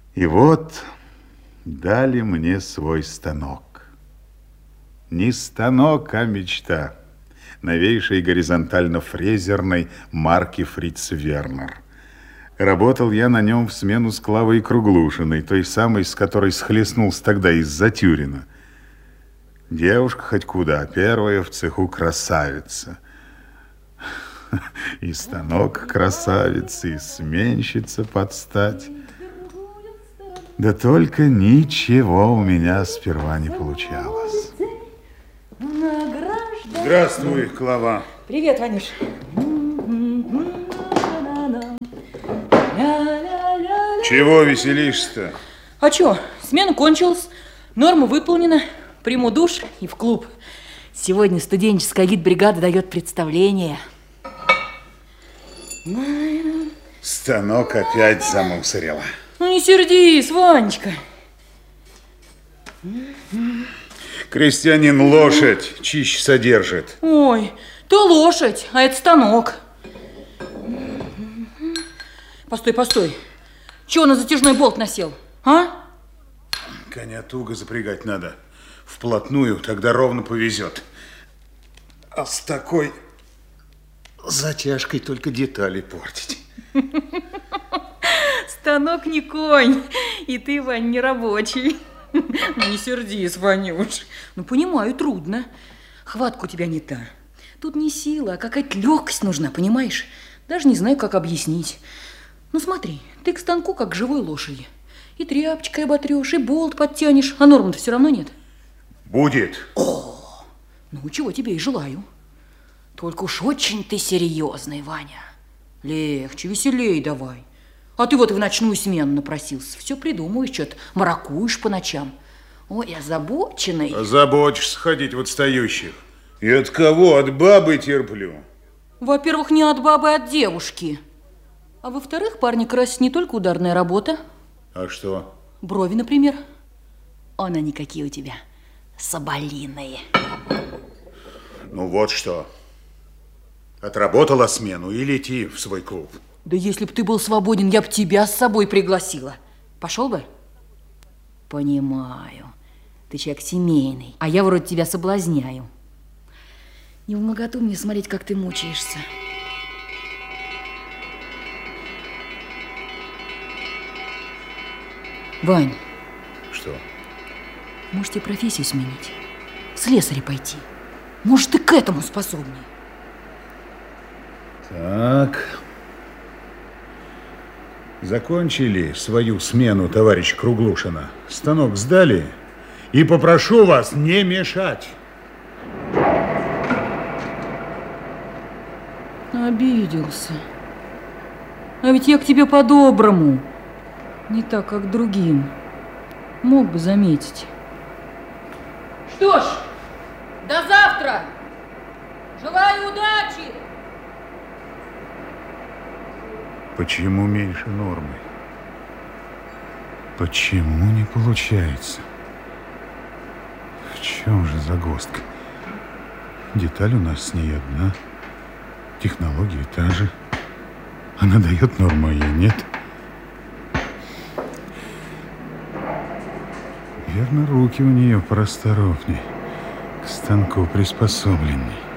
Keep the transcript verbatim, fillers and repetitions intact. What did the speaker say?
И вот дали мне свой станок. Не станок, а мечта. Новейшей горизонтально-фрезерной марки Фриц Вернер. Работал я на нем в смену с Клавой Круглушиной, той самой, с которой схлестнулся тогда из-за Тюрина. Девушка хоть куда, первая в цеху красавица. И станок красавицы, и сменщица под стать. Да только ничего у меня сперва не получалось. Здравствуй, Клава. Привет, Ванюш. Чего веселишься-то? А чё, смена кончилась, норма выполнена, приму душ и в клуб. Сегодня студенческая гид-бригада дает представление. Станок опять замусорила. Ну не сердись, Ванечка. Крестьянин лошадь чище содержит. Ой, ты лошадь, а это станок. Постой, постой. Чего на затяжной болт насел, а? Коня туго запрягать надо. Вплотную, тогда ровно повезет. А с такой затяжкой только детали портить. Станок не конь, и ты, Вань, не рабочий. Не сердись, Ванюш. Ну, понимаю, трудно. Хватка у тебя не та. Тут не сила, а какая-то легкость нужна, понимаешь? Даже не знаю, как объяснить. Ну, смотри, ты к станку, как к живой лошади. И тряпочкой оботрешь, и болт подтянешь, а нормы-то все равно нет. Будет. О, ну, чего тебе и желаю. Только уж очень ты серьезный, Ваня. Легче, веселей давай. А ты вот и в ночную смену напросился. Все придумываешь, что-то маракуешь по ночам. Ой, озабоченный. Озабочишься ходить в отстающих. И от кого? От бабы терплю. Во-первых, не от бабы, а от девушки. А во-вторых, парни красят не только ударная работа. А что? Брови, например. Он они какие у тебя, соболиные. Ну вот что. Отработала смену и лети в свой клуб. Да если бы ты был свободен, я бы тебя с собой пригласила. Пошел бы? Понимаю. Ты человек семейный, а я вроде тебя соблазняю. Не вмоготу мне смотреть, как ты мучаешься. Вань. Что? Может, тебе профессию сменить? Слесаря пойти. Может, ты к этому способнее. Так. Закончили свою смену, товарищ Круглушина. Станок сдали. И попрошу вас не мешать. Обиделся. А ведь я к тебе по-доброму. Не так, как к другим. Мог бы заметить. Что ж, до завтра. Желаю удачи. Почему меньше нормы? Почему не получается? В чем же загвоздка? Деталь у нас с ней одна. Технология та же. Она дает норму, а я нет. Верно, руки у нее порасторопней, к станку приспособлены.